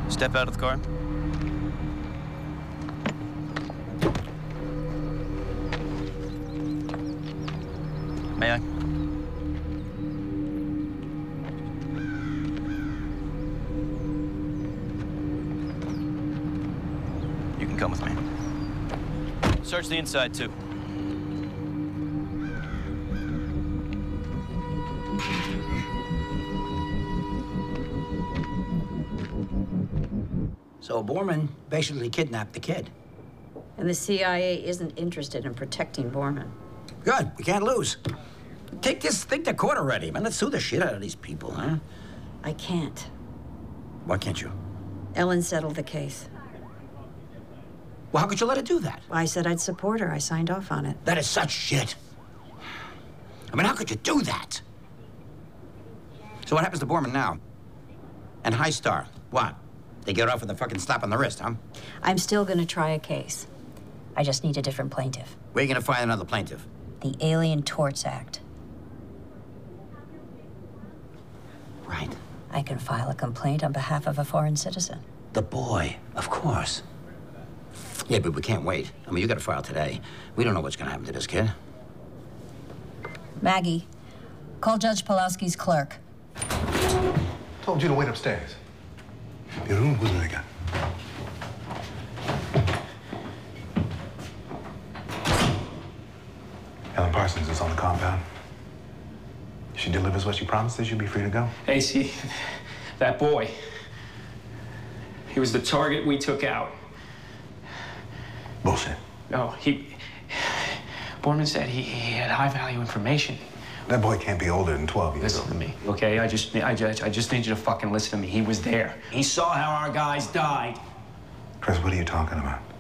Step out of the car. May I? You can come with me. Search the inside, too. So Borman basically kidnapped the kid. And the CIA isn't interested in protecting Borman. Good, we can't lose. Take this thing to court already, man. Let's sue the shit out of these people, huh? I can't. Why can't you? Ellen settled the case. Well, how could you let her do that? I said I'd support her. I signed off on it. That is such shit. I mean, how could you do that? So what happens to Borman now? And High Star, what? They get off with a fucking slap on the wrist, huh? I'm still gonna try a case. I just need a different plaintiff. Where are you gonna find another plaintiff? The Alien Torts Act. Right. I can file a complaint on behalf of a foreign citizen. The boy, of course. Yeah, but we can't wait. I mean, you gotta file today. We don't know what's gonna happen to this kid. Maggie, call Judge Pulowski's clerk. Told you to wait upstairs. Your room was again. Ellen Parsons is on the compound. If she delivers what she promised, then she'll be free to go. Hey, see, that boy, he was the target we took out. Bullshit. No, Borman said he had high-value information. That boy can't be older than 12 years Listen old. to me, okay? I just need you to fucking listen to me. He was there. He saw how our guys died. Chris, what are you talking about?